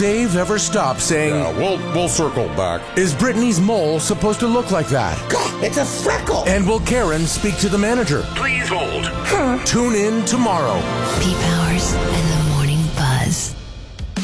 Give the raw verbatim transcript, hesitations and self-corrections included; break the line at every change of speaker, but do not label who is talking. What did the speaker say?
Dave ever stop saying,
Yeah, we'll, we'll circle back.
Is Brittany's mole supposed to look like that?
God, it's a freckle.
And will Karen speak to the manager?
Please hold.
Tune in tomorrow.
Pete Powers and the Morning Buzz.